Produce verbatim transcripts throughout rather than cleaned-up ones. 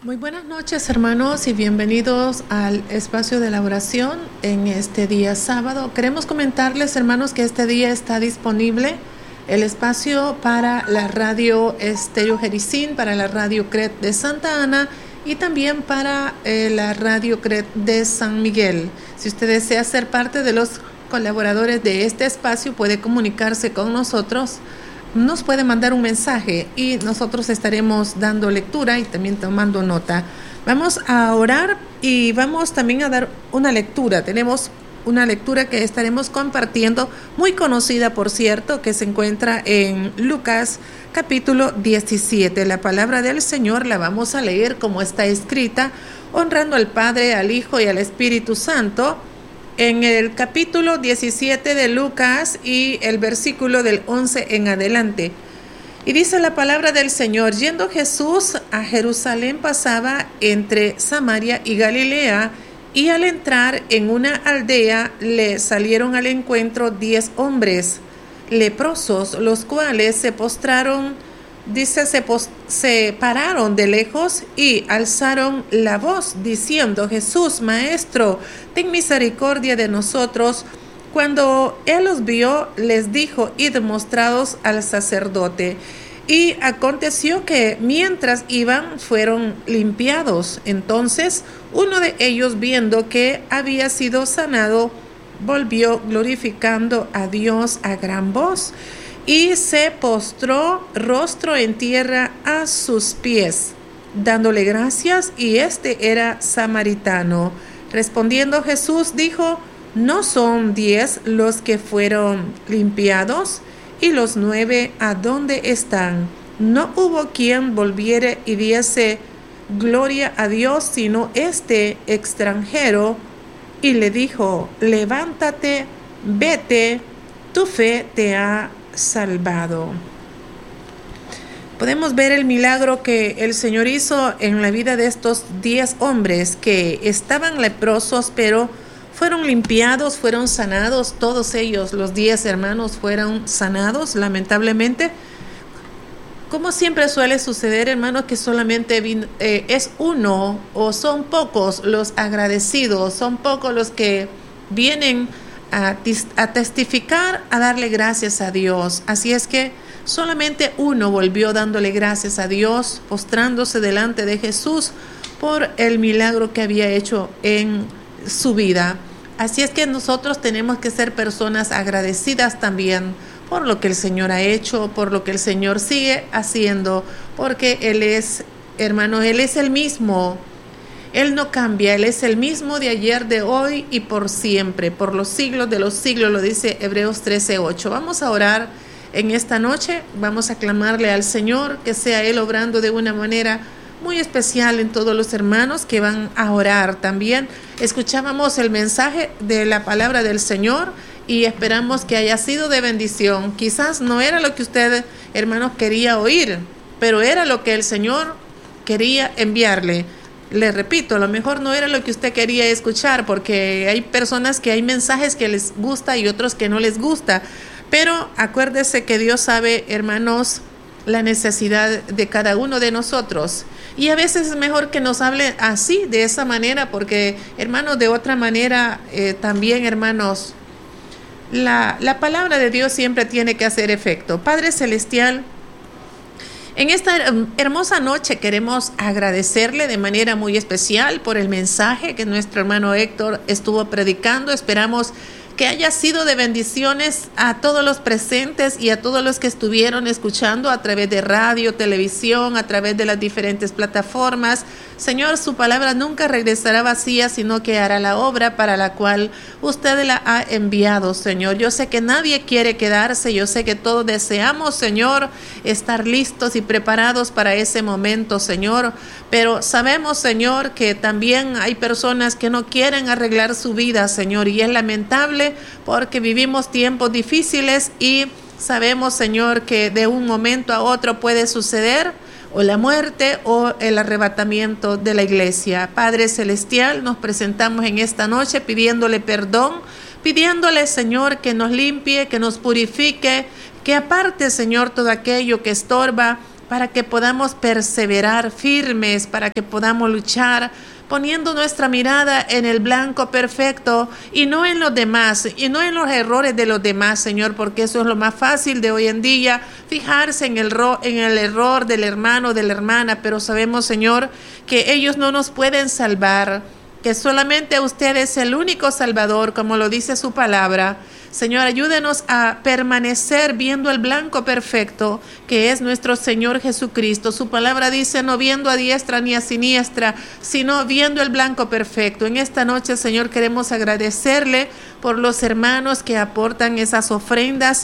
Muy buenas noches, hermanos, y bienvenidos al espacio de la oración en este día sábado. Queremos comentarles, hermanos, que este día está disponible el espacio para la radio Estéreo Jericín, para la radio C R E T de Santa Ana y también para eh, la radio C R E T de San Miguel. Si usted desea ser parte de los colaboradores de este espacio, puede comunicarse con nosotros. Nos puede mandar un mensaje y nosotros estaremos dando lectura y también tomando nota. Vamos a orar y vamos también a dar una lectura. Tenemos una lectura que estaremos compartiendo, muy conocida, por cierto, que se encuentra en Lucas capítulo diecisiete. La palabra del Señor la vamos a leer como está escrita, honrando al Padre, al Hijo y al Espíritu Santo, en el capítulo diecisiete de Lucas y el versículo del once en adelante. Y dice la palabra del Señor: yendo Jesús a Jerusalén, pasaba entre Samaria y Galilea, y al entrar en una aldea le salieron al encuentro diez hombres leprosos, los cuales se postraron, dice, se, post, se pararon de lejos y alzaron la voz, diciendo: Jesús, Maestro, ten misericordia de nosotros. Cuando él los vio, les dijo: id mostrados al sacerdote. Y aconteció que mientras iban, fueron limpiados. Entonces uno de ellos, viendo que había sido sanado, volvió glorificando a Dios a gran voz, y se postró rostro en tierra a sus pies, dándole gracias, y este era samaritano. Respondiendo Jesús dijo: ¿no son diez los que fueron limpiados? ¿Y los nueve a dónde están? No hubo quien volviere y diese gloria a Dios, sino este extranjero. Y le dijo: levántate, vete, tu fe te ha salvado. Podemos ver el milagro que el Señor hizo en la vida de estos diez hombres que estaban leprosos, pero fueron limpiados, fueron sanados. Todos ellos, los diez hermanos, fueron sanados, lamentablemente. Como siempre suele suceder, hermanos, que solamente vin, eh, es uno o son pocos los agradecidos, son pocos los que vienen a, a testificar, a darle gracias a Dios. Así es que solamente uno volvió dándole gracias a Dios, postrándose delante de Jesús por el milagro que había hecho en su vida. Así es que nosotros tenemos que ser personas agradecidas también por lo que el Señor ha hecho, por lo que el Señor sigue haciendo, porque Él es, hermano, Él es el mismo. Él no cambia, Él es el mismo de ayer, de hoy y por siempre, por los siglos de los siglos, lo dice Hebreos trece ocho. Vamos a orar en esta noche, vamos a clamarle al Señor que sea Él obrando de una manera muy especial en todos los hermanos que van a orar también. Escuchábamos el mensaje de la palabra del Señor y esperamos que haya sido de bendición. Quizás no era lo que usted, hermanos, quería oír, pero era lo que el Señor quería enviarle. Le repito, a lo mejor no era lo que usted quería escuchar, porque hay personas que hay mensajes que les gusta y otros que no les gusta. Pero acuérdese que Dios sabe, hermanos, la necesidad de cada uno de nosotros. Y a veces es mejor que nos hable así, de esa manera, porque, hermanos, de otra manera eh, también, hermanos, la, la palabra de Dios siempre tiene que hacer efecto. Padre Celestial, en esta hermosa noche queremos agradecerle de manera muy especial por el mensaje que nuestro hermano Héctor estuvo predicando. Esperamos que haya sido de bendiciones a todos los presentes y a todos los que estuvieron escuchando a través de radio, televisión, a través de las diferentes plataformas. Señor, su palabra nunca regresará vacía, sino que hará la obra para la cual usted la ha enviado, Señor. Yo sé que nadie quiere quedarse, yo sé que todos deseamos, Señor, estar listos y preparados para ese momento, Señor. Pero sabemos, Señor, que también hay personas que no quieren arreglar su vida, Señor, y es lamentable porque vivimos tiempos difíciles y sabemos, Señor, que de un momento a otro puede suceder o la muerte o el arrebatamiento de la iglesia. Padre Celestial, nos presentamos en esta noche pidiéndole perdón, pidiéndole, Señor, que nos limpie, que nos purifique, que aparte, Señor, todo aquello que estorba para que podamos perseverar firmes, para que podamos luchar, poniendo nuestra mirada en el blanco perfecto y no en los demás, y no en los errores de los demás, Señor, porque eso es lo más fácil de hoy en día, fijarse en el, ro- en el error del hermano, de la hermana, pero sabemos, Señor, que ellos no nos pueden salvar, que solamente usted es el único Salvador, como lo dice su palabra. Señor, ayúdenos a permanecer viendo el blanco perfecto, que es nuestro Señor Jesucristo. Su palabra dice, no viendo a diestra ni a siniestra, sino viendo el blanco perfecto. En esta noche, Señor, queremos agradecerle por los hermanos que aportan esas ofrendas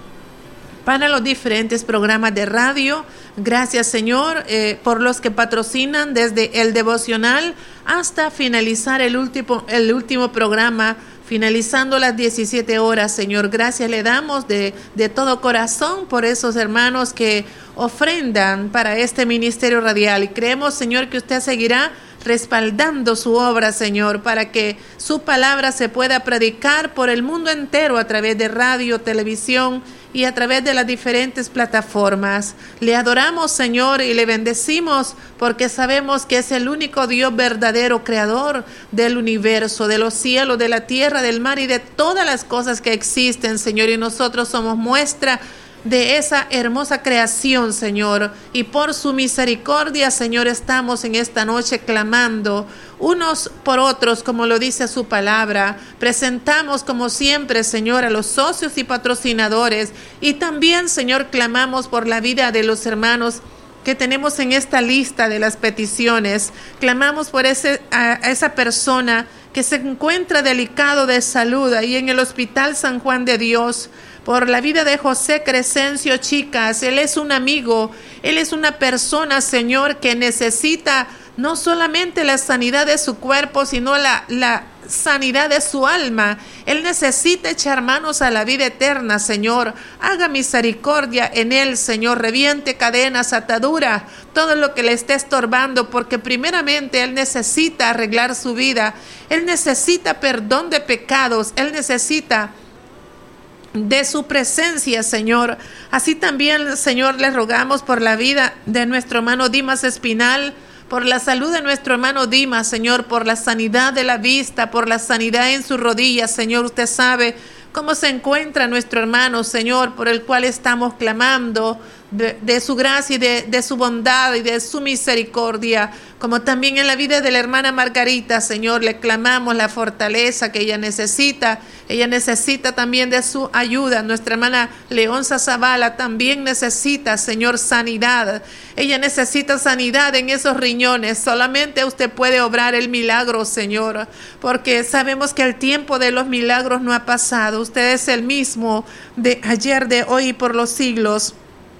para los diferentes programas de radio. Gracias, Señor, eh, por los que patrocinan desde el devocional hasta finalizar el último, el último programa, finalizando las diecisiete horas, Señor. Gracias le damos de, de todo corazón por esos hermanos que ofrendan para este ministerio radial. Y creemos, Señor, que usted seguirá respaldando su obra, Señor, para que su palabra se pueda predicar por el mundo entero a través de radio, televisión y a través de las diferentes plataformas. Le adoramos, Señor, y le bendecimos porque sabemos que es el único Dios verdadero, creador del universo, de los cielos, de la tierra, del mar y de todas las cosas que existen, Señor, y nosotros somos muestra de esa hermosa creación, Señor, y por su misericordia, Señor, estamos en esta noche clamando unos por otros, como lo dice su palabra. Presentamos, como siempre, Señor, a los socios y patrocinadores, y también, Señor, clamamos por la vida de los hermanos que tenemos en esta lista de las peticiones. Clamamos por ese, a, a esa persona que se encuentra delicado de salud ahí en el Hospital San Juan de Dios, por la vida de José Crescencio Chicas. Él es un amigo, él es una persona, Señor, que necesita no solamente la sanidad de su cuerpo, sino la, la sanidad de su alma. Él necesita echar manos a la vida eterna, Señor. Haga misericordia en él, Señor. Reviente cadenas, ataduras, todo lo que le esté estorbando, porque primeramente él necesita arreglar su vida. Él necesita perdón de pecados. Él necesita de su presencia, Señor. Así también, Señor, le rogamos por la vida de nuestro hermano Dimas Espinal, por la salud de nuestro hermano Dimas, Señor, por la sanidad de la vista, por la sanidad en sus rodillas, Señor. Usted sabe cómo se encuentra nuestro hermano, Señor, por el cual estamos clamando de, de su gracia y de, de su bondad y de su misericordia, como también en la vida de la hermana Margarita, Señor. Le clamamos la fortaleza que ella necesita. Ella necesita también de su ayuda. Nuestra hermana Leonza Zavala también necesita, Señor, sanidad. Ella necesita sanidad en esos riñones. Solamente usted puede obrar el milagro, Señor, porque sabemos que el tiempo de los milagros no ha pasado. Usted es el mismo de ayer, de hoy y por los siglos.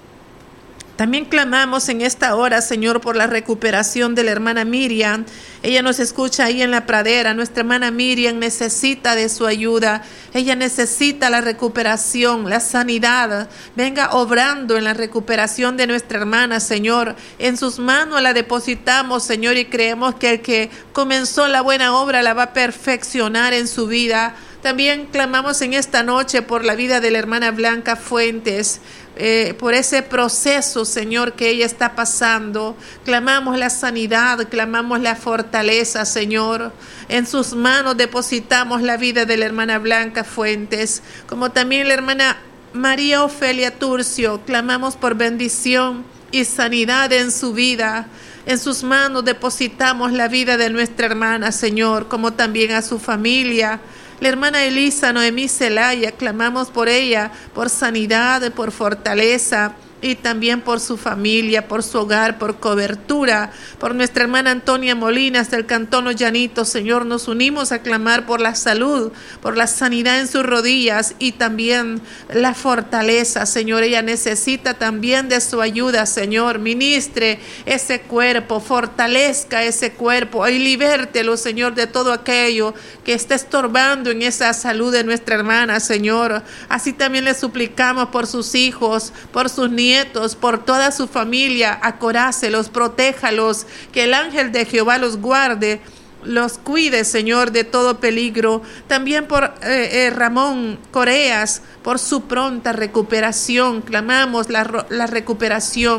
También clamamos en esta hora, Señor, por la recuperación de la hermana Miriam. Ella nos escucha ahí en la pradera. Nuestra hermana Miriam necesita de su ayuda. Ella necesita la recuperación, la sanidad. Venga obrando en la recuperación de nuestra hermana, Señor. En sus manos la depositamos, Señor, y creemos que el que comenzó la buena obra la va a perfeccionar en su vida. También clamamos en esta noche por la vida de la hermana Blanca Fuentes, eh, por ese proceso, Señor, que ella está pasando. Clamamos la sanidad, clamamos la fortaleza, Señor. En sus manos depositamos la vida de la hermana Blanca Fuentes, como también la hermana María Ofelia Turcio. Clamamos por bendición y sanidad en su vida. En sus manos depositamos la vida de nuestra hermana, Señor, como también a su familia. La hermana Elisa Noemí Celaya, clamamos por ella, por sanidad, por fortaleza, y también por su familia, por su hogar, por cobertura, por nuestra hermana Antonia Molinas del Cantón Ollanito. Señor, nos unimos a clamar por la salud, por la sanidad en sus rodillas y también la fortaleza, Señor. Ella necesita también de su ayuda, Señor. Ministre ese cuerpo, fortalezca ese cuerpo y libértelo, Señor, de todo aquello que está estorbando en esa salud de nuestra hermana, Señor. Así también le suplicamos por sus hijos, por sus nietos, por toda su familia. Acorácelos, protéjalos, que el ángel de Jehová los guarde, los cuide, Señor, de todo peligro. También por eh, eh, Ramón Coreas, por su pronta recuperación. Clamamos la, la recuperación.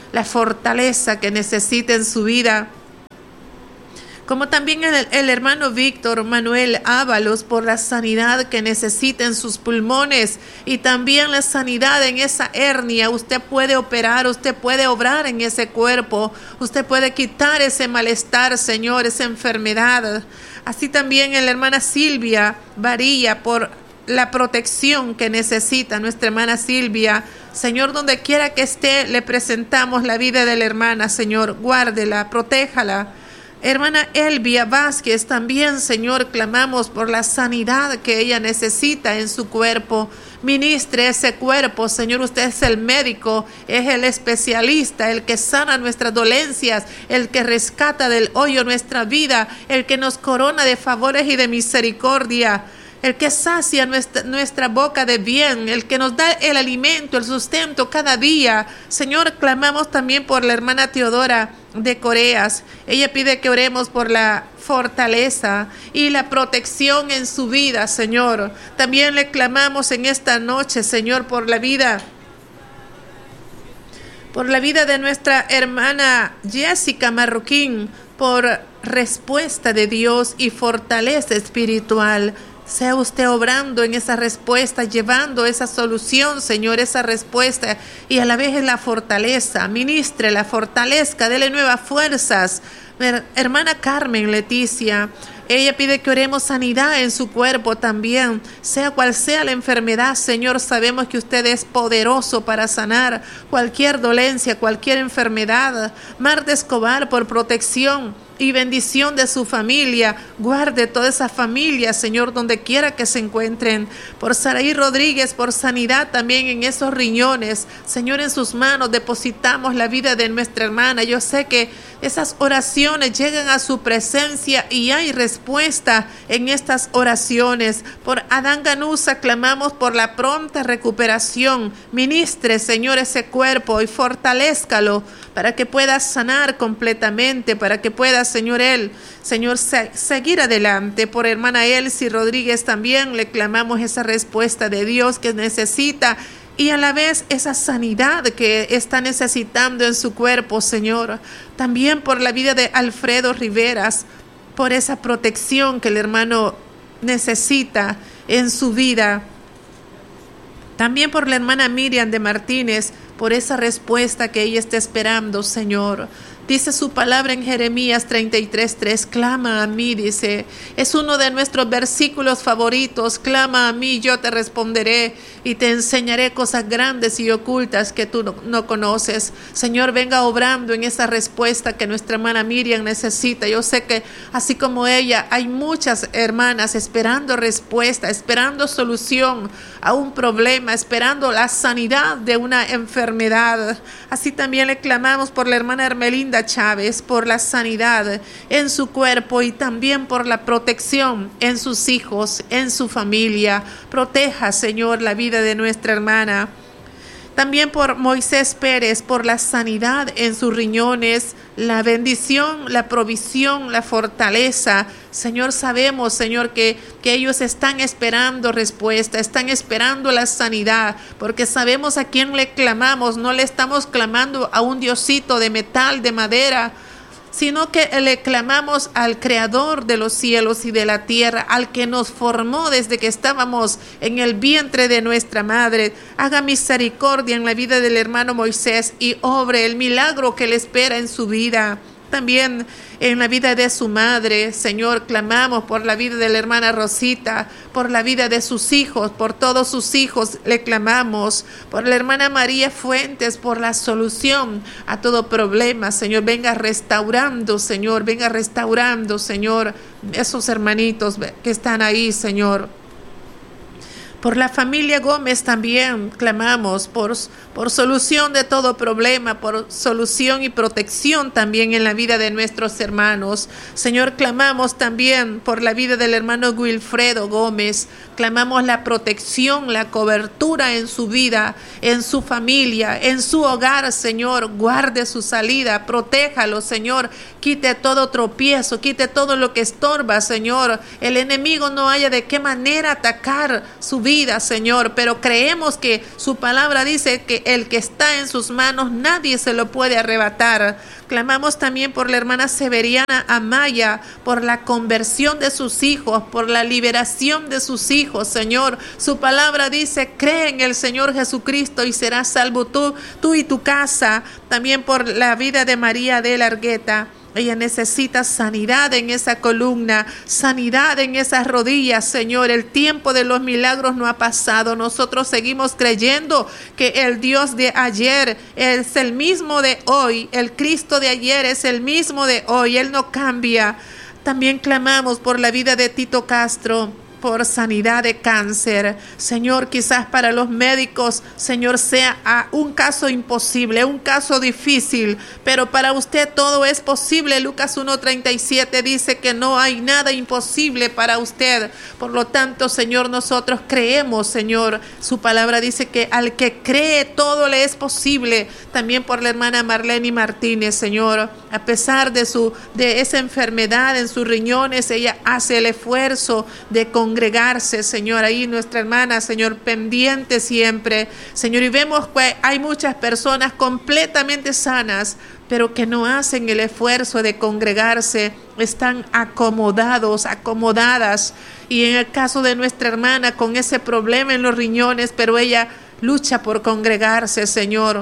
la fortaleza que necesita en su vida. Como también el, el hermano Víctor Manuel Ábalos, por la sanidad que necesita en sus pulmones y también la sanidad en esa hernia. Usted puede operar, usted puede obrar en ese cuerpo, usted puede quitar ese malestar, Señor, esa enfermedad. Así también la hermana Silvia Varilla, por la protección que necesita nuestra hermana Silvia. Señor, donde quiera que esté, le presentamos la vida de la hermana. Señor, guárdela, protéjala. Hermana Elvia Vázquez, también, Señor, clamamos por la sanidad que ella necesita en su cuerpo. Ministre ese cuerpo, Señor. Usted es el médico, es el especialista, el que sana nuestras dolencias, el que rescata del hoyo nuestra vida, el que nos corona de favores y de misericordia, el que sacia nuestra, nuestra boca de bien, el que nos da el alimento, el sustento cada día. Señor, clamamos también por la hermana Teodora de Coreas. Ella pide que oremos por la fortaleza y la protección en su vida, Señor. También le clamamos en esta noche, Señor, por la vida, por la vida de nuestra hermana Jessica Marroquín, por respuesta de Dios y fortaleza espiritual. Sea usted obrando en esa respuesta, llevando esa solución, Señor, esa respuesta, y a la vez en la fortaleza. Ministre la fortalezca, dele nuevas fuerzas. Hermana Carmen Leticia, ella pide que oremos sanidad en su cuerpo también, sea cual sea la enfermedad. Señor, sabemos que usted es poderoso para sanar cualquier dolencia, cualquier enfermedad. Marta Escobar, por protección y bendición de su familia, guarde toda esa familia, Señor, donde quiera que se encuentren. Por Saraí Rodríguez, por sanidad también en esos riñones, Señor, en sus manos depositamos la vida de nuestra hermana. Yo sé que esas oraciones llegan a su presencia y hay respuesta en estas oraciones. Por Adán Ganuza clamamos por la pronta recuperación. Ministre, Señor, ese cuerpo y fortalézcalo para que pueda sanar completamente, para que pueda, Señor, él, Señor, se, seguir adelante. Por hermana Elsie Rodríguez también le clamamos esa respuesta de Dios que necesita y a la vez esa sanidad que está necesitando en su cuerpo, Señor. También por la vida de Alfredo Riveras, por esa protección que el hermano necesita en su vida. También por la hermana Miriam de Martínez, por esa respuesta que ella está esperando, Señor. Dice su palabra en Jeremías treinta y tres tres, clama a mí, dice. Es uno de nuestros versículos favoritos. Clama a mí, yo te responderé y te enseñaré cosas grandes y ocultas que tú no, no conoces. Señor, venga obrando en esa respuesta que nuestra hermana Miriam necesita. Yo sé que así como ella, hay muchas hermanas esperando respuesta, esperando solución a un problema, esperando la sanidad de una enfermedad. Así también le clamamos por la hermana Hermelinda Chávez, por la sanidad en su cuerpo y también por la protección en sus hijos, en su familia. Proteja, Señor, la vida de nuestra hermana. También por Moisés Pérez, por la sanidad en sus riñones, la bendición, la provisión, la fortaleza. Señor, sabemos, Señor, que, que ellos están esperando respuesta, están esperando la sanidad, porque sabemos a quién le clamamos. No le estamos clamando a un diosito de metal, de madera, sino que le clamamos al Creador de los cielos y de la tierra, al que nos formó desde que estábamos en el vientre de nuestra madre. Haga misericordia en la vida del hermano Moisés y obre el milagro que le espera en su vida. También en la vida de su madre, Señor, clamamos por la vida de la hermana Rosita, por la vida de sus hijos, por todos sus hijos le clamamos, por la hermana María Fuentes, por la solución a todo problema. Señor, venga restaurando, Señor, venga restaurando, Señor, esos hermanitos que están ahí, Señor. Por la familia Gómez también clamamos por, por solución de todo problema, por solución y protección también en la vida de nuestros hermanos. Señor, clamamos también por la vida del hermano Wilfredo Gómez. Clamamos la protección, la cobertura en su vida, en su familia, en su hogar, Señor. Guarde su salida, protéjalo, Señor. Quite todo tropiezo, quite todo lo que estorba, Señor. El enemigo no haya de qué manera atacar su vida. vida, Señor, pero creemos que su palabra dice que el que está en sus manos nadie se lo puede arrebatar. Clamamos también por la hermana Severiana Amaya, por la conversión de sus hijos, por la liberación de sus hijos, Señor. Su palabra dice, cree en el Señor Jesucristo y serás salvo tú, tú y tu casa. También por la vida de María de Largueta. Ella necesita sanidad en esa columna, sanidad en esas rodillas, Señor. El tiempo de los milagros no ha pasado. Nosotros seguimos creyendo que el Dios de ayer es el mismo de hoy. El Cristo de ayer es el mismo de hoy. Él no cambia. También clamamos por la vida de Tito Castro, por sanidad de cáncer. Señor, quizás para los médicos, Señor, sea ah, un caso imposible, un caso difícil, pero para usted todo es posible. Lucas uno treinta y siete dice que no hay nada imposible para usted. Por lo tanto, Señor, nosotros creemos, Señor. Su palabra dice que al que cree todo le es posible. También por la hermana Marlene Martínez, Señor, a pesar de su de esa enfermedad en sus riñones, ella hace el esfuerzo de congregarse, Señor. Ahí nuestra hermana, Señor, pendiente siempre, Señor, y vemos que hay muchas personas completamente sanas, pero que no hacen el esfuerzo de congregarse, están acomodados, acomodadas. Y en el caso de nuestra hermana con ese problema en los riñones, pero ella lucha por congregarse, Señor.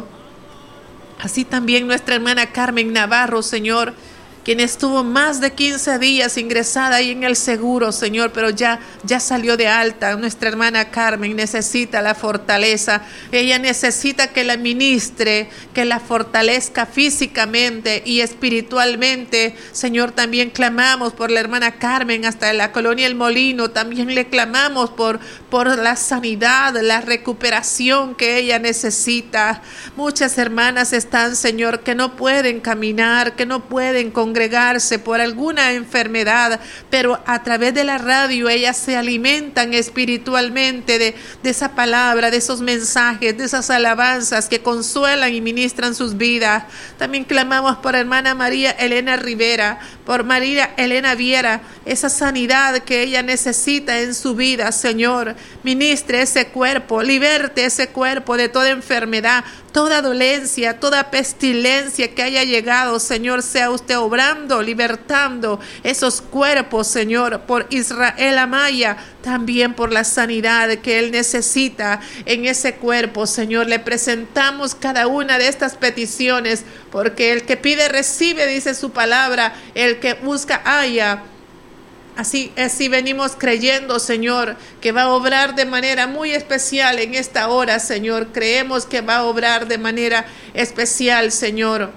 Así también nuestra hermana Carmen Navarro, Señor, quien estuvo más de quince días ingresada ahí en el seguro, Señor, pero ya, ya salió de alta. Nuestra hermana Carmen necesita la fortaleza. Ella necesita que la ministre, que la fortalezca físicamente y espiritualmente. Señor, también clamamos por la hermana Carmen hasta la colonia El Molino. También le clamamos por, por la sanidad, la recuperación que ella necesita. Muchas hermanas están, Señor, que no pueden caminar, que no pueden congregarse congregarse por alguna enfermedad, pero a través de la radio ellas se alimentan espiritualmente de, de esa palabra, de esos mensajes, de esas alabanzas que consuelan y ministran sus vidas. También clamamos por hermana María Elena Rivera, por María Elena Viera, esa sanidad que ella necesita en su vida, Señor. Ministre ese cuerpo, liberte ese cuerpo de toda enfermedad, toda dolencia, toda pestilencia que haya llegado, Señor, sea usted obrando, libertando esos cuerpos, Señor, por Israel Amaya, también por la sanidad que él necesita en ese cuerpo, Señor. Le presentamos cada una de estas peticiones, porque el que pide recibe, dice su palabra, el que busca halla. Así, así venimos creyendo, Señor, que va a obrar de manera muy especial en esta hora, Señor. Creemos que va a obrar de manera especial, Señor.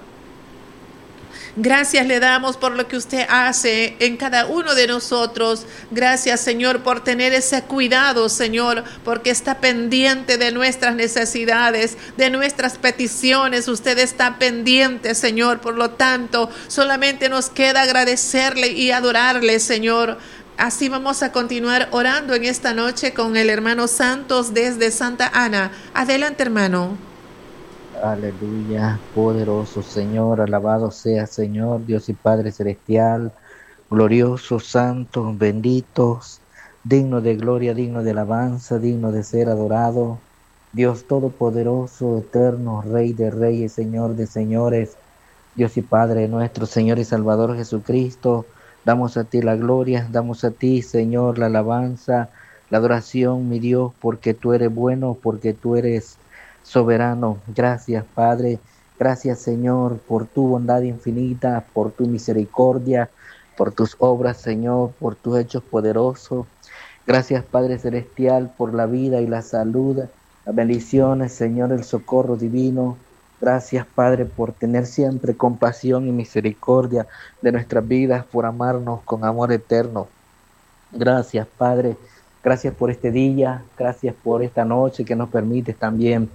Gracias le damos por lo que usted hace en cada uno de nosotros. Gracias, Señor, por tener ese cuidado, Señor, porque está pendiente de nuestras necesidades, de nuestras peticiones. Usted está pendiente, Señor. Por lo tanto, solamente nos queda agradecerle y adorarle, Señor. Así vamos a continuar orando en esta noche con el hermano Santos desde Santa Ana. Adelante, hermano. Aleluya, poderoso Señor, alabado sea Señor, Dios y Padre Celestial, glorioso, santo, benditos, digno de gloria, digno de alabanza, digno de ser adorado, Dios todopoderoso, eterno, Rey de reyes, Señor de señores, Dios y Padre nuestro, Señor y Salvador Jesucristo. Damos a ti la gloria, damos a ti, Señor, la alabanza, la adoración, mi Dios, porque tú eres bueno, porque tú eres soberano. Gracias, Padre. Gracias, Señor, por tu bondad infinita, por tu misericordia, por tus obras, Señor, por tus hechos poderosos. Gracias, Padre Celestial, por la vida y la salud, las bendiciones, Señor, el socorro divino. Gracias, Padre, por tener siempre compasión y misericordia de nuestras vidas, por amarnos con amor eterno. Gracias, Padre. Gracias por este día, gracias por esta noche que nos permites también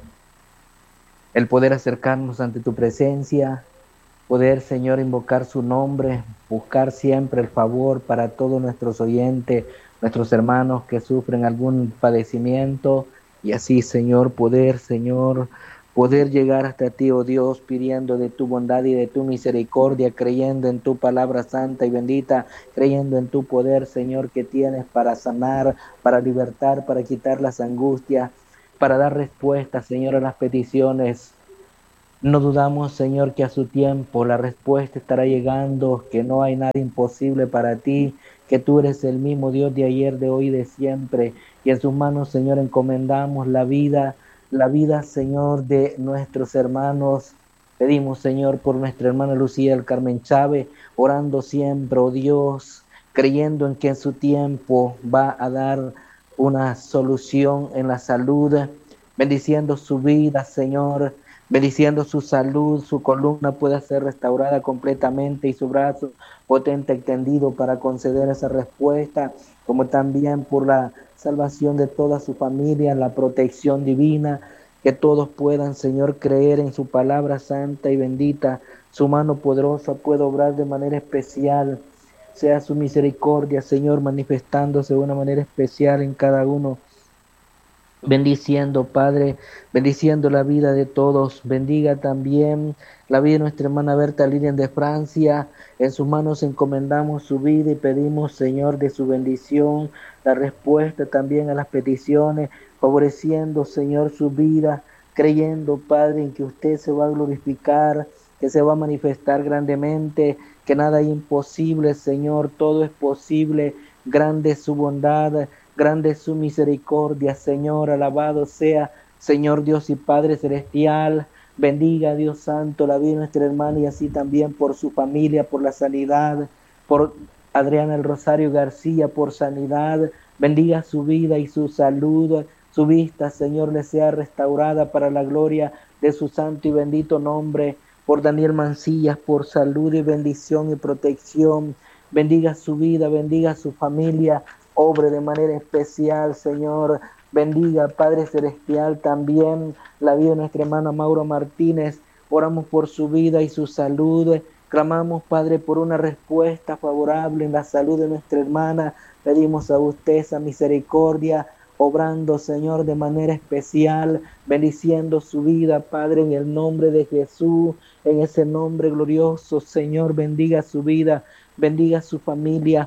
el poder acercarnos ante tu presencia, poder, Señor, invocar su nombre, buscar siempre el favor para todos nuestros oyentes, nuestros hermanos que sufren algún padecimiento, y así, Señor, poder, Señor, poder llegar hasta ti, oh Dios, pidiendo de tu bondad y de tu misericordia, creyendo en tu palabra santa y bendita, creyendo en tu poder, Señor, que tienes para sanar, para libertar, para quitar las angustias, para dar respuesta, Señor, a las peticiones. No dudamos, Señor, que a su tiempo la respuesta estará llegando, que no hay nada imposible para ti, que tú eres el mismo Dios de ayer, de hoy y de siempre. Y en sus manos, Señor, encomendamos la vida, la vida, Señor, de nuestros hermanos. Pedimos, Señor, por nuestra hermana Lucía del Carmen Chávez, orando siempre, oh Dios, creyendo en que en su tiempo va a dar una solución en la salud, bendiciendo su vida, Señor, bendiciendo su salud, su columna pueda ser restaurada completamente y su brazo potente extendido para conceder esa respuesta, como también por la salvación de toda su familia, la protección divina, que todos puedan, Señor, creer en su palabra santa y bendita. Su mano poderosa puede obrar de manera especial, sea su misericordia, Señor, manifestándose de una manera especial en cada uno. Bendiciendo, Padre, bendiciendo la vida de todos. Bendiga también la vida de nuestra hermana Berta Lilian de Francia. En sus manos encomendamos su vida y pedimos, Señor, de su bendición, la respuesta también a las peticiones, favoreciendo, Señor, su vida, creyendo, Padre, en que usted se va a glorificar, que se va a manifestar grandemente, que nada es imposible, Señor, todo es posible. Grande es su bondad, grande es su misericordia, Señor, alabado sea, Señor Dios y Padre celestial. Bendiga, Dios santo, la vida de nuestra hermana y así también por su familia, por la sanidad, por Adriana el Rosario García, por sanidad. Bendiga su vida y su salud, su vista, Señor, le sea restaurada para la gloria de su santo y bendito nombre. Por Daniel Mancillas, por salud y bendición y protección. Bendiga su vida, bendiga su familia, obre de manera especial, Señor. Bendiga, Padre Celestial, también la vida de nuestra hermana Mauro Martínez. Oramos por su vida y su salud. Clamamos, Padre, por una respuesta favorable en la salud de nuestra hermana. Pedimos a usted esa misericordia, obrando, Señor, de manera especial, bendiciendo su vida, Padre, en el nombre de Jesús, en ese nombre glorioso, Señor, bendiga su vida, bendiga su familia.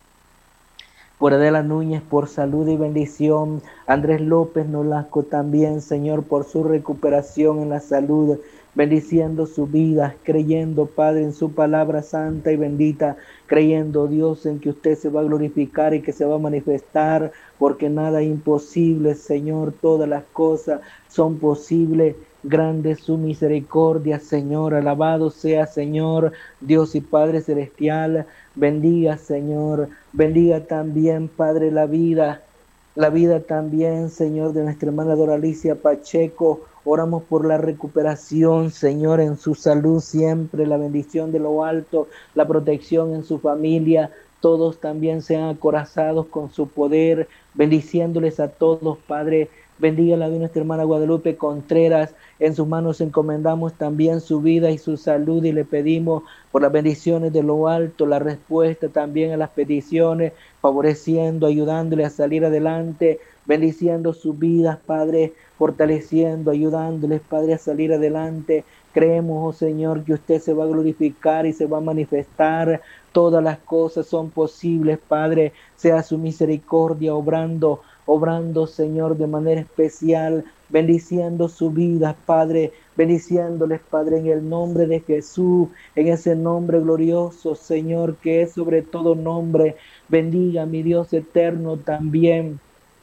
Por Adela Núñez, por salud y bendición. Andrés López Nolasco también, Señor, por su recuperación en la salud, bendiciendo su vida, creyendo, Padre, en su palabra santa y bendita, creyendo, Dios, en que usted se va a glorificar y que se va a manifestar, porque nada es imposible, Señor, todas las cosas son posibles. Grande es su misericordia, Señor, alabado sea, Señor, Dios y Padre celestial. Bendiga, Señor, bendiga también, Padre, la vida, la vida también, Señor, de nuestra hermana Doralicia Pacheco. Oramos por la recuperación, Señor, en su salud siempre, la bendición de lo alto, la protección en su familia. Todos también sean acorazados con su poder, bendiciéndoles a todos, Padre. Bendiga la vida de nuestra hermana Guadalupe Contreras. En sus manos encomendamos también su vida y su salud y le pedimos por las bendiciones de lo alto, la respuesta también a las peticiones, favoreciendo, ayudándole a salir adelante, bendiciendo sus vidas, Padre, fortaleciendo, ayudándoles, Padre, a salir adelante. Creemos, oh Señor, que usted se va a glorificar y se va a manifestar. Todas las cosas son posibles, Padre. Sea su misericordia obrando, obrando, Señor, de manera especial, bendiciendo su vida, Padre, bendiciéndoles, Padre, en el nombre de Jesús, en ese nombre glorioso, Señor, que es sobre todo nombre. Bendiga, mi Dios eterno, también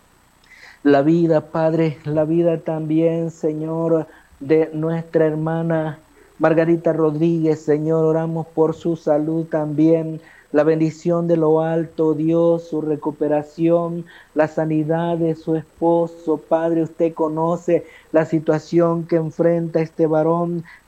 la vida, Padre, la vida también, Señor, de nuestra hermana Margarita Rodríguez, Señor, oramos por su salud también, la bendición de lo alto, Dios, su recuperación, la sanidad de su esposo. Padre, usted conoce la situación que enfrenta este varón,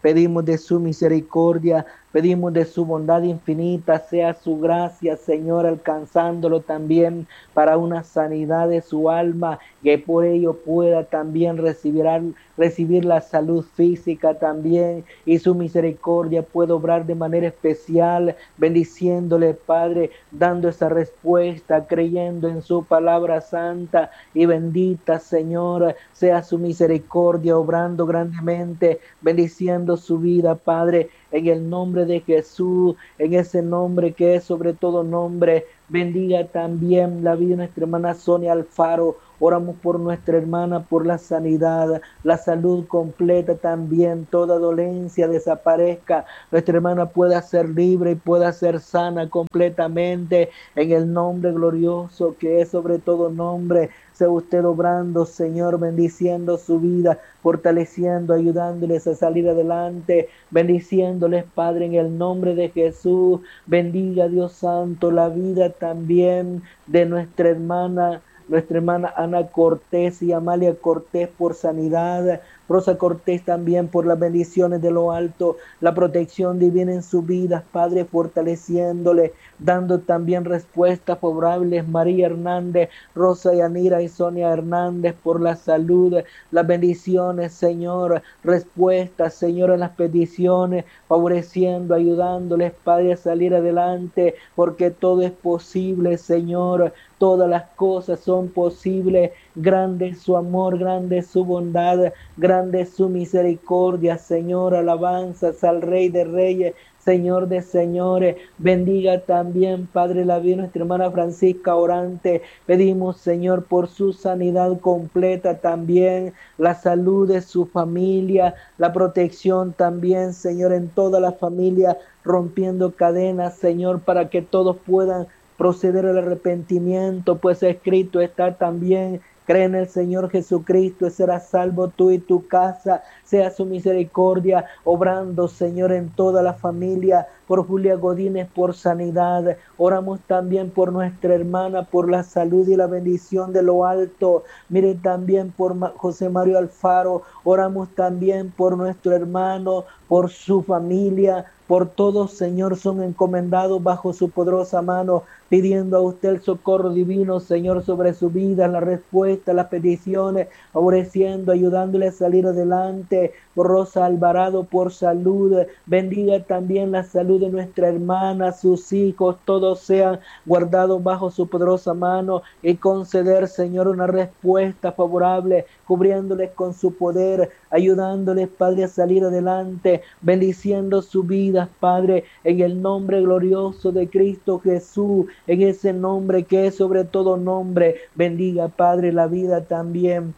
pedimos de su misericordia, pedimos de su bondad infinita, sea su gracia, Señor, alcanzándolo también para una sanidad de su alma, que por ello pueda también recibir, recibir la salud física también, y su misericordia pueda obrar de manera especial, bendiciéndole, Padre, dando esa respuesta, creyendo en su palabra santa y bendita, Señor, sea su misericordia obrando grandemente, bendiciendo su vida, Padre, en el nombre de Jesús, en ese nombre que es sobre todo nombre. Bendiga también la vida de nuestra hermana Sonia Alfaro. Oramos por nuestra hermana, por la sanidad, la salud completa también, toda dolencia desaparezca, nuestra hermana pueda ser libre y pueda ser sana completamente, en el nombre glorioso que es sobre todo nombre. Sea usted obrando, Señor, bendiciendo su vida, fortaleciendo, ayudándoles a salir adelante, bendiciéndoles, Padre, en el nombre de Jesús. Bendiga, Dios Santo, la vida también de nuestra hermana, nuestra hermana Ana Cortés y Amalia Cortés por sanidad, Rosa Cortés también por las bendiciones de lo alto, la protección divina en sus vidas, Padre, fortaleciéndole, dando también respuestas favorables. María Hernández, Rosa Yanira y Sonia Hernández por la salud, las bendiciones, Señor, respuestas, Señor, a las peticiones, favoreciendo, ayudándoles, Padre, a salir adelante, porque todo es posible, Señor, todas las cosas son posibles. Grande es su amor, grande es su bondad, grande es su misericordia, Señor. Alabanzas al Rey de Reyes, Señor de señores. Bendiga también, Padre, la vida de nuestra hermana Francisca Orante. Pedimos, Señor, por su sanidad completa también, la salud de su familia, la protección también, Señor, en toda la familia, rompiendo cadenas, Señor, para que todos puedan proceder al arrepentimiento, pues escrito está también: cree en el Señor Jesucristo y serás salvo tú y tu casa. Sea su misericordia obrando, Señor, en toda la familia. Por Julia Godínez, por sanidad. Oramos también por nuestra hermana, por la salud y la bendición de lo alto. Mire también por José Mario Alfaro. Oramos también por nuestro hermano, por su familia, por todos, Señor, son encomendados bajo su poderosa mano, pidiendo a usted el socorro divino, Señor, sobre su vida, la respuesta, las peticiones, favoreciendo, ayudándole a salir adelante. Por Rosa Alvarado, por salud. Bendiga también la salud de nuestra hermana, sus hijos, todos sean guardados bajo su poderosa mano, y conceder, Señor, una respuesta favorable, cubriéndoles con su poder, ayudándoles, Padre, a salir adelante, bendiciendo su vida, Padre, en el nombre glorioso de Cristo Jesús, en ese nombre que es sobre todo nombre. Bendiga, Padre, la vida también,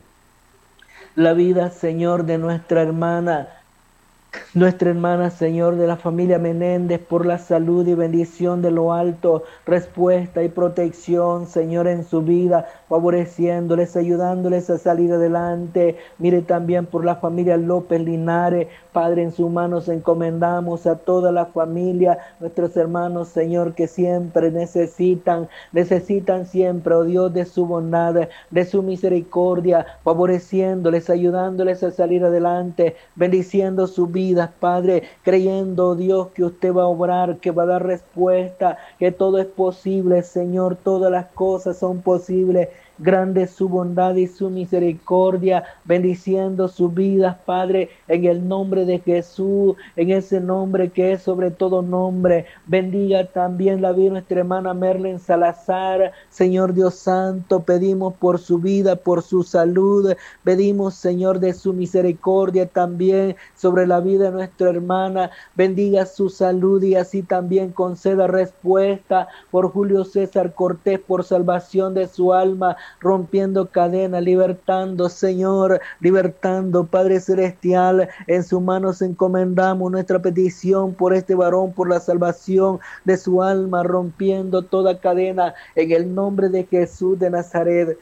la vida, Señor, de nuestra hermana, nuestra hermana, Señor, de la familia Menéndez, por la salud y bendición de lo alto, respuesta y protección, Señor, en su vida, favoreciéndoles, ayudándoles a salir adelante. Mire también por la familia López Linares, Padre, en sus manos encomendamos a toda la familia, nuestros hermanos, Señor, que siempre necesitan, necesitan siempre, oh Dios, de su bondad, de su misericordia, favoreciéndoles, ayudándoles a salir adelante, bendiciendo su vida, Padre, creyendo, oh Dios, que usted va a obrar, que va a dar respuesta, que todo es posible, Señor, todas las cosas son posibles. Grande es su bondad y su misericordia, bendiciendo sus vidas, Padre, en el nombre de Jesús, en ese nombre que es sobre todo nombre. Bendiga también la vida de nuestra hermana Merlin Salazar, Señor Dios Santo, pedimos por su vida, por su salud, pedimos, Señor, de su misericordia también sobre la vida de nuestra hermana. Bendiga su salud y así también conceda respuesta por Julio César Cortés, por salvación de su alma, rompiendo cadenas, libertando, Señor, libertando, Padre Celestial. En sus manos encomendamos nuestra petición por este varón, por la salvación de su alma, rompiendo toda cadena, en el nombre de Jesús de Nazaret.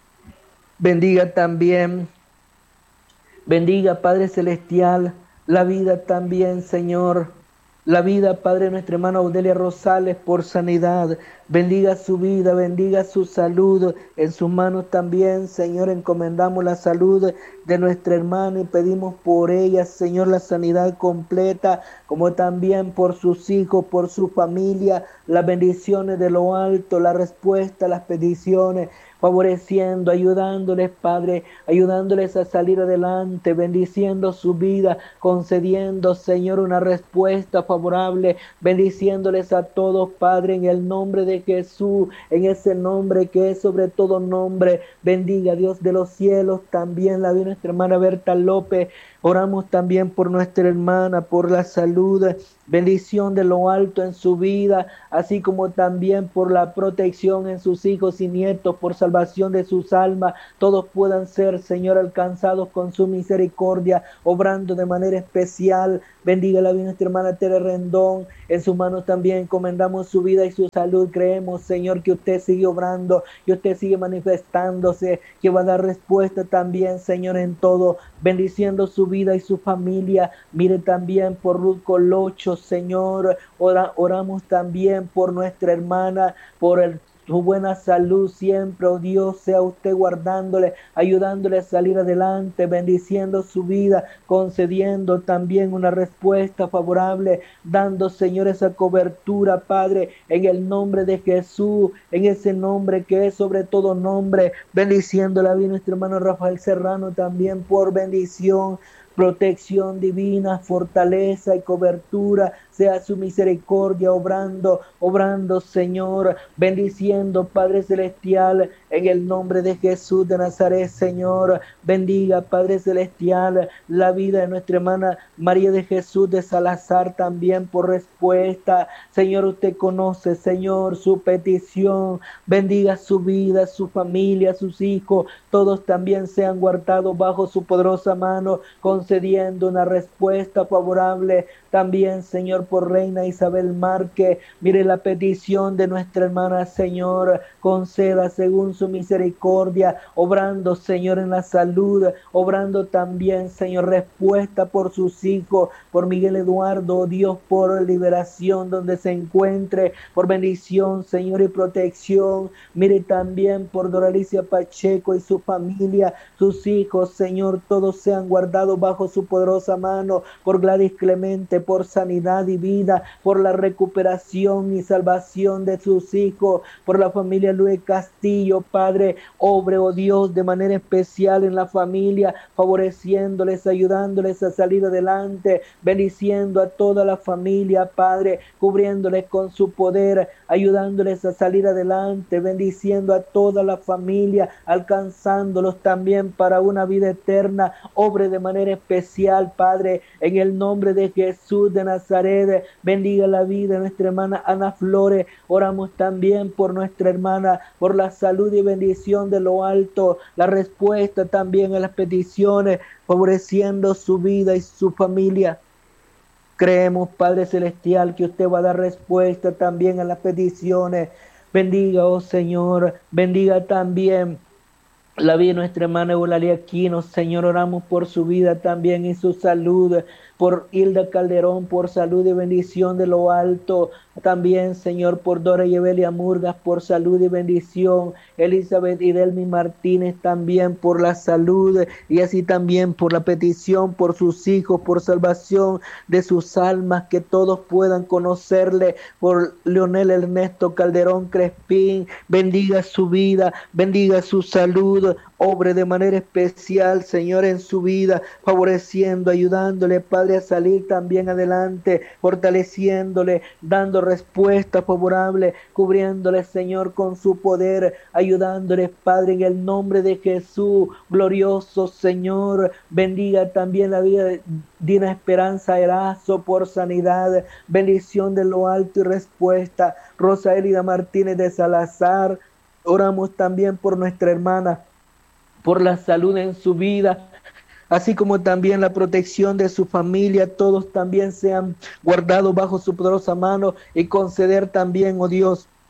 Bendiga también, bendiga, Padre Celestial, la vida también, Señor, la vida, Padre, de nuestra hermana Audelia Rosales por sanidad. Bendiga su vida, bendiga su salud. En sus manos también, Señor, encomendamos la salud de nuestra hermana y pedimos por ella, Señor, la sanidad completa, como también por sus hijos, por su familia, las bendiciones de lo alto, la respuesta a las peticiones, favoreciendo, ayudándoles, Padre, ayudándoles a salir adelante, bendiciendo su vida, concediendo, Señor, una respuesta favorable, bendiciéndoles a todos, Padre, en el nombre de Jesús, en ese nombre que es sobre todo nombre. Bendiga, Dios de los cielos, también la de nuestra hermana Berta López. Oramos también por nuestra hermana, por la salud, bendición de lo alto en su vida, así como también por la protección en sus hijos y nietos, por salvación de sus almas. Todos puedan ser, Señor, alcanzados con su misericordia, obrando de manera especial. Bendiga la vida nuestra hermana Tere Rendón. En sus manos también encomendamos su vida y su salud. Creemos, Señor, que usted sigue obrando, que usted sigue manifestándose, que va a dar respuesta también, Señor, en todo, bendiciendo su vida y su familia. Mire también por Ruth Colocho, Señor. Ora, oramos también por nuestra hermana, por el su buena salud siempre, oh Dios, sea usted guardándole, ayudándole a salir adelante, bendiciendo su vida, concediendo también una respuesta favorable, dando, Señor, esa cobertura, Padre, en el nombre de Jesús, en ese nombre que es sobre todo nombre, bendiciendo la vida de nuestro hermano Rafael Serrano también por bendición, protección divina, fortaleza y cobertura, sea su misericordia obrando, obrando, Señor, bendiciendo, Padre Celestial, en el nombre de Jesús de Nazaret, Señor. Bendiga, Padre Celestial, la vida de nuestra hermana María de Jesús de Salazar también por respuesta. Señor, usted conoce, Señor, su petición. Bendiga su vida, su familia, sus hijos, todos también sean guardados bajo su poderosa mano, concediendo una respuesta favorable. También, Señor, por Reina Isabel Márquez, mire la petición de nuestra hermana, Señor, conceda según su misericordia, obrando, Señor, en la salud, obrando también, Señor, respuesta por sus hijos, por Miguel Eduardo, oh Dios, por liberación donde se encuentre, por bendición, Señor, y protección. Mire también por Doralicia Pacheco y su familia, sus hijos, Señor, todos sean guardados bajo su poderosa mano, por Gladys Clemente, por sanidad y vida, por la recuperación y salvación de sus hijos, por la familia Luis Castillo, Padre, obre, oh Dios, de manera especial en la familia, favoreciéndoles, ayudándoles a salir adelante, bendiciendo a toda la familia, Padre, cubriéndoles con su poder, ayudándoles a salir adelante, bendiciendo a toda la familia, alcanzándolos también para una vida eterna. Obre de manera especial, Padre, en el nombre de Jesús de Nazaret. Bendiga la vida de nuestra hermana Ana Flores. Oramos también por nuestra hermana, por la salud y bendición de lo alto, la respuesta también a las peticiones, favoreciendo su vida y su familia. Creemos, Padre Celestial, que usted va a dar respuesta también a las peticiones. Bendiga, oh Señor, bendiga también la vida de nuestra hermana Eulalia Aquino. Señor, oramos por su vida también y su salud, por Hilda Calderón, por salud y bendición de lo alto. También, Señor, por Dora y Evelia Murgas, por salud y bendición. Elizabeth y Delmi Martínez también por la salud, y así también por la petición, por sus hijos, por salvación de sus almas, que todos puedan conocerle. Por Leonel Ernesto Calderón Crespín, bendiga su vida, bendiga su salud, obre de manera especial, Señor, en su vida, favoreciendo, ayudándole, Padre, a salir también adelante, fortaleciéndole, dando respuesta favorable, cubriéndole, Señor, con su poder, ayudándole, Padre, en el nombre de Jesús, glorioso Señor. Bendiga también la vida de Dina Esperanza Erazo por sanidad, bendición de lo alto y respuesta. Rosa Elida Martínez de Salazar, oramos también por nuestra hermana, por la salud en su vida, así como también la protección de su familia. Todos también sean guardados bajo su poderosa mano, y conceder también, oh Dios,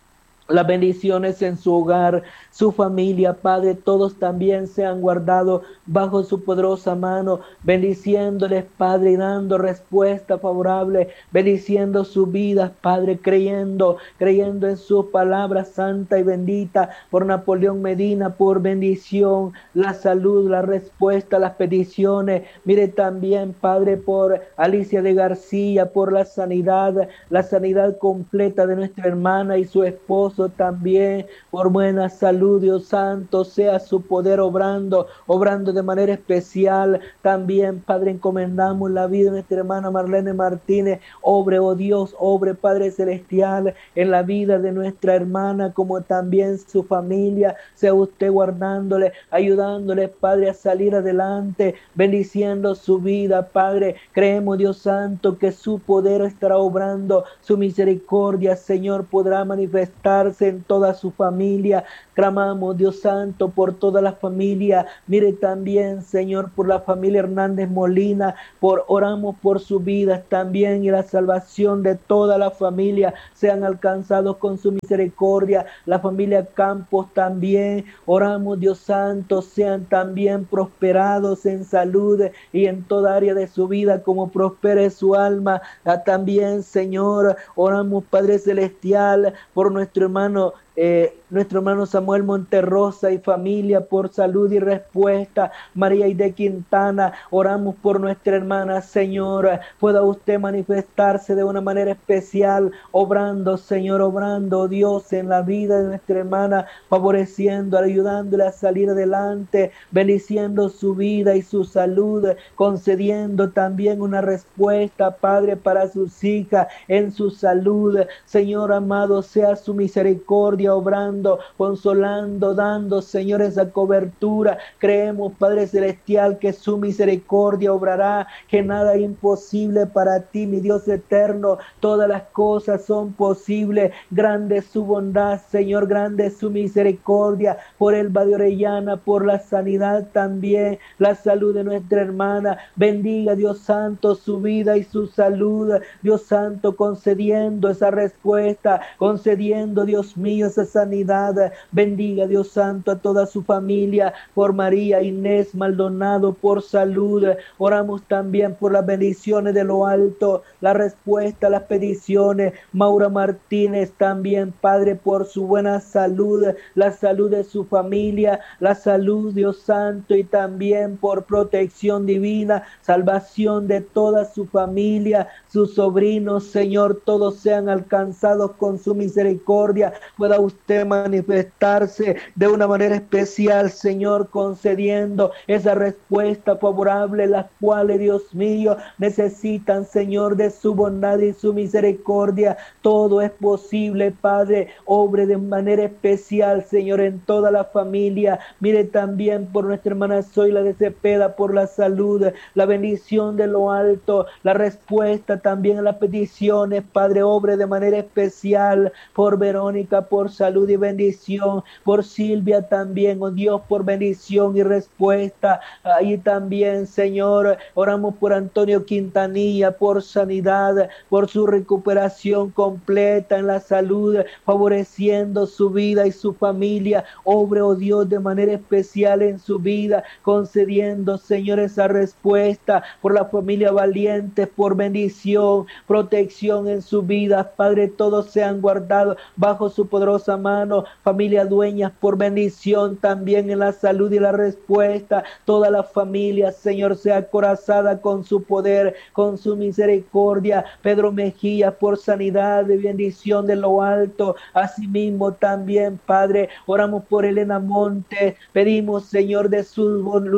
las bendiciones en su hogar, su familia, Padre, todos también sean guardados bajo su poderosa mano, bendiciéndoles, Padre, y dando respuesta favorable, bendiciendo sus vidas, Padre, creyendo, creyendo en su palabra santa y bendita, por Napoleón Medina, por bendición, la salud, la respuesta, las peticiones. Mire también, Padre, por Alicia de García, por la sanidad, la sanidad completa de nuestra hermana y su esposo también, por buena salud, Dios santo, sea su poder obrando, obrando de manera especial. También, Padre, encomendamos la vida de nuestra hermana Marlene Martínez, obre, oh Dios, obre, Padre celestial, en la vida de nuestra hermana, como también su familia, sea usted guardándole, ayudándole, Padre, a salir adelante, bendiciendo su vida, Padre. Creemos, Dios santo, que su poder estará obrando, su misericordia, Señor, podrá manifestar en toda su familia. Clamamos, Dios santo, por toda la familia. Mire también, Señor, por la familia Hernández Molina, por oramos por su vida también, y la salvación de toda la familia sean alcanzados con su misericordia. La familia Campos también, oramos, Dios santo, sean también prosperados en salud y en toda área de su vida, como prospere su alma. También, Señor, oramos, Padre celestial, por nuestro hermano Eh, nuestro hermano Samuel Monterrosa y familia, por salud y respuesta. María Aide Quintana, oramos por nuestra hermana, Señor, pueda usted manifestarse de una manera especial, obrando, Señor, obrando, Dios, en la vida de nuestra hermana, favoreciendo, ayudándole a salir adelante, bendiciendo su vida y su salud, concediendo también una respuesta, Padre, para sus hijas en su salud. Señor amado, sea su misericordia obrando, consolando, dando, Señor, esa cobertura. Creemos, Padre celestial, que su misericordia obrará, que nada es imposible para ti, mi Dios eterno. Todas las cosas son posibles. Grande es su bondad, Señor, grande es su misericordia por Elba de Orellana, por la sanidad también, la salud de nuestra hermana. Bendiga, Dios santo, su vida y su salud, Dios santo, concediendo esa respuesta, concediendo, Dios mío, esa sanidad. Bendiga, Dios santo, a toda su familia, por María Inés Maldonado, por salud. Oramos también por las bendiciones de lo alto, la respuesta a las peticiones. Maura Martínez también, Padre, por su buena salud, la salud de su familia, la salud, Dios santo, y también por protección divina, salvación de toda su familia, sus sobrinos, Señor, todos sean alcanzados con su misericordia. Pueda usted manifestarse de una manera especial, Señor, concediendo esa respuesta favorable, las cuales, Dios mío, necesitan, Señor, de su bondad y su misericordia. Todo es posible, Padre. Obre de manera especial, Señor, en toda la familia. Mire también por nuestra hermana Zoila de Cepeda, por la salud, la bendición de lo alto, la respuesta también a las peticiones. Padre, obre de manera especial por Verónica, por salud y bendición, por Silvia también, oh Dios, por bendición y respuesta. Ahí también, Señor, oramos por Antonio Quintanilla, por sanidad, por su recuperación completa en la salud, favoreciendo su vida y su familia. Obre, oh Dios, de manera especial en su vida, concediendo, Señor, esa respuesta por la familia Valiente, por bendición, protección en su vida. Padre, todos sean guardados bajo su poderosa mano. Familia Dueñas, por bendición también en la salud y la respuesta. Toda la familia, Señor, sea acorazada con su poder, con su misericordia. Pedro Mejía, por sanidad y bendición de lo alto. Asimismo también, Padre, oramos por Elena Monte. Pedimos, Señor, de su